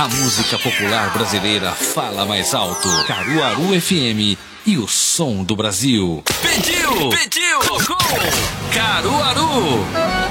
A música popular brasileira fala mais alto. Caruaru FM e o som do Brasil. Pediu, tocou. Caruaru.